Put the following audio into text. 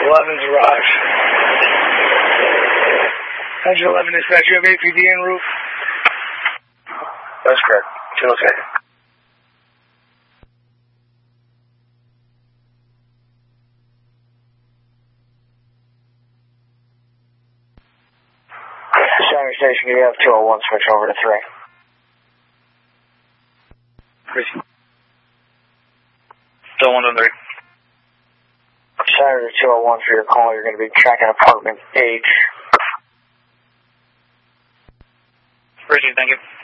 11's arrived. Engine 11 dispatch, you have APD en route? That's correct. 206. Sanger Station, you have 201, switch over to 3. Chrissy. 201 to 3. Saturday 201 for your call, you're going to be tracking apartment H. Chrissy, thank you.